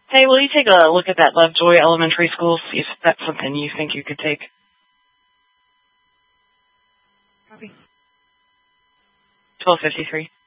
Hey, will you take a look at that Lovejoy Elementary School, see if that's something you think you could take? Copy. 1253.